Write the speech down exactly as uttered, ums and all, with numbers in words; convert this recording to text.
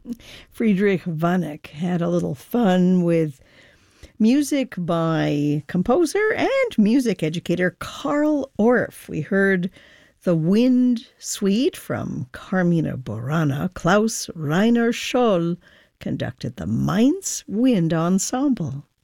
Friedrich Vonnegut had a little fun with music by composer and music educator Carl Orff. We heard The Wind Suite from Carmina Burana. Klaus Rainer Scholl conducted the Mainz Wind Ensemble.